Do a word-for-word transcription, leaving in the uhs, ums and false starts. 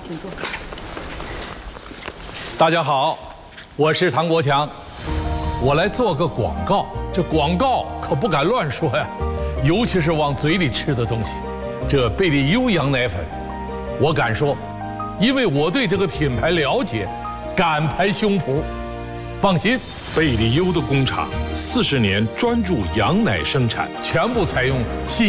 请坐。 大家好，我是唐国强，我来做个广告。这广告可不敢乱说呀，尤其是往嘴里吃的东西。这贝利优羊奶粉，我敢说，因为我对这个品牌了解，敢拍胸脯。放心， 贝利优的工厂四十年专注羊奶生产， 全部采用新。